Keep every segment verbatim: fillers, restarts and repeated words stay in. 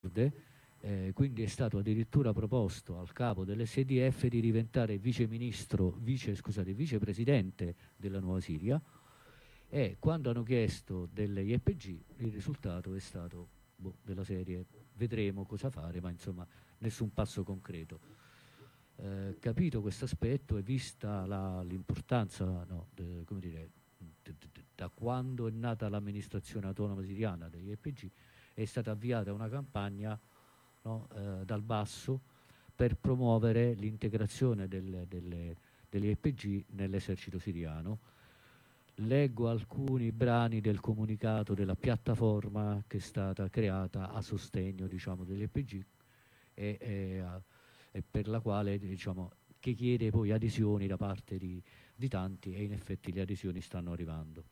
Eh, quindi è stato addirittura proposto al capo dell'S D F di diventare viceministro, vice, scusate, vicepresidente della Nuova Siria, e quando hanno chiesto delle Y P G il risultato è stato boh, della serie vedremo cosa fare, ma insomma nessun passo concreto. Eh, capito questo aspetto e vista la, l'importanza, no, de, come dire, de, de, de, da quando è nata l'amministrazione autonoma siriana degli Y P G, è stata avviata una campagna, no, eh, dal basso per promuovere l'integrazione delle, delle, degli Y P G nell'esercito siriano. Leggo alcuni brani del comunicato della piattaforma che è stata creata a sostegno, diciamo, degli Y P G e, e, e per la quale, diciamo, che chiede poi adesioni da parte di, di tanti, e in effetti le adesioni stanno arrivando.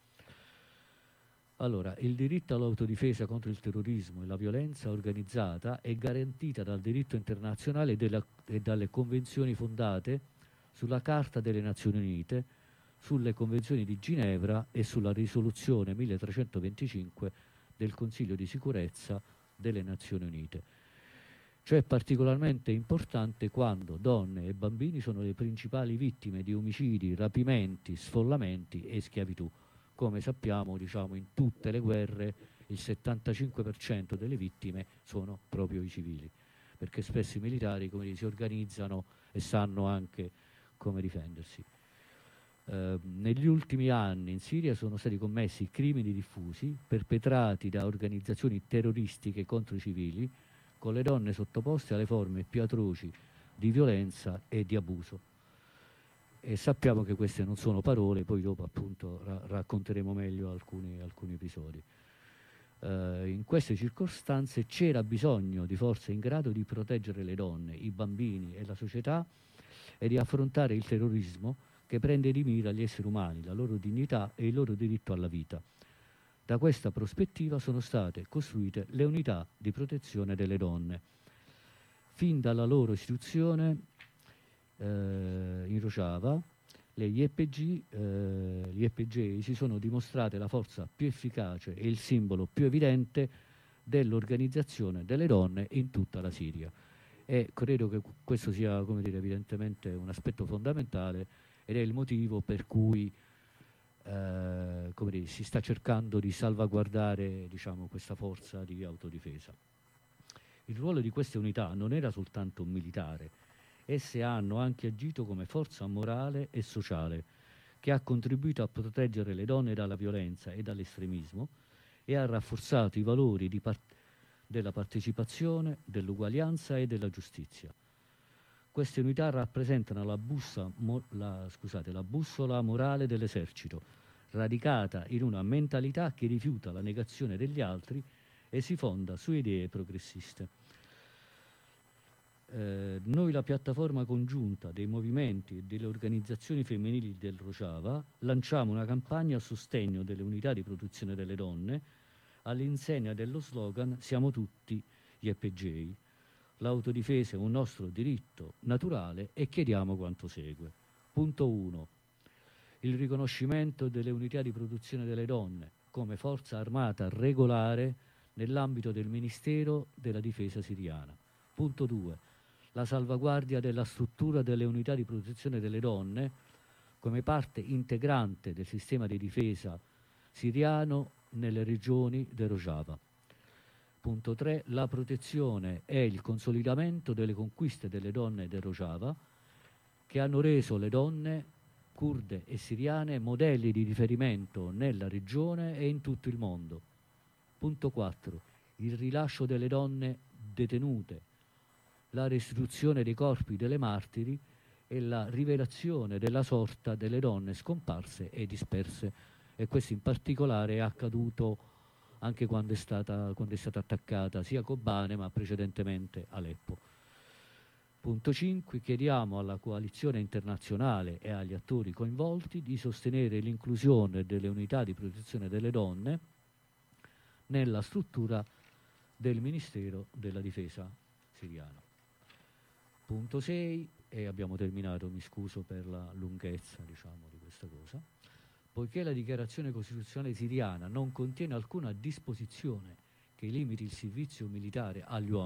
Allora, il diritto all'autodifesa contro il terrorismo e la violenza organizzata è garantita dal diritto internazionale e, della, e dalle convenzioni fondate sulla Carta delle Nazioni Unite, sulle convenzioni di Ginevra e sulla risoluzione milletrecentoventicinque del Consiglio di sicurezza delle Nazioni Unite. Cioè è particolarmente importante quando donne e bambini sono le principali vittime di omicidi, rapimenti, sfollamenti e schiavitù. Come sappiamo, diciamo, in tutte le guerre il settantacinque per cento delle vittime sono proprio i civili, perché spesso i militari, come dire, si organizzano e sanno anche come difendersi. Eh, negli ultimi anni in Siria sono stati commessi crimini diffusi perpetrati da organizzazioni terroristiche contro i civili, con le donne sottoposte alle forme più atroci di violenza e di abuso. E sappiamo che queste non sono parole, poi dopo appunto ra- racconteremo meglio alcuni, alcuni episodi. Uh, in queste circostanze c'era bisogno di forze in grado di proteggere le donne, i bambini e la società e di affrontare il terrorismo che prende di mira gli esseri umani, la loro dignità e il loro diritto alla vita. Da questa prospettiva sono state costruite le unità di protezione delle donne. Fin dalla loro istituzione eh, in Rojava, le Y P G, eh, gli Y P G si sono dimostrate la forza più efficace e il simbolo più evidente dell'organizzazione delle donne in tutta la Siria. E credo che questo sia, come dire, evidentemente un aspetto fondamentale ed è il motivo per cui eh, come dire, si sta cercando di salvaguardare, diciamo, questa forza di autodifesa. Il ruolo di queste unità non era soltanto militare, esse hanno anche agito come forza morale e sociale che ha contribuito a proteggere le donne dalla violenza e dall'estremismo e ha rafforzato i valori di part- della partecipazione, dell'uguaglianza e della giustizia. Queste unità rappresentano la, bussa, mo, la, scusate, la bussola morale dell'esercito, radicata in una mentalità che rifiuta la negazione degli altri e si fonda su idee progressiste. Eh, noi, la piattaforma congiunta dei movimenti e delle organizzazioni femminili del Rojava, lanciamo una campagna a sostegno delle unità di protezione delle donne all'insegna dello slogan «Siamo tutti gli Y P G». L'autodifesa è un nostro diritto naturale e chiediamo quanto segue. Punto uno. Il riconoscimento delle unità di protezione delle donne come forza armata regolare nell'ambito del Ministero della Difesa siriana. Punto due. La salvaguardia della struttura delle unità di protezione delle donne come parte integrante del sistema di difesa siriano nelle regioni del Rojava. Punto tre. La protezione e il consolidamento delle conquiste delle donne del Rojava che hanno reso le donne curde e siriane modelli di riferimento nella regione e in tutto il mondo. Punto quattro. Il rilascio delle donne detenute, la restituzione dei corpi delle martiri e la rivelazione della sorta delle donne scomparse e disperse. E questo in particolare è accaduto anche quando è stata, quando è stata attaccata sia Kobane ma precedentemente Aleppo. Punto cinque. Chiediamo alla coalizione internazionale e agli attori coinvolti di sostenere l'inclusione delle unità di protezione delle donne nella struttura del Ministero della Difesa siriano. Punto sei. E abbiamo terminato, mi scuso per la lunghezza, diciamo, di questa cosa. Poiché la dichiarazione costituzionale siriana non contiene alcuna disposizione che limiti il servizio militare agli uomini,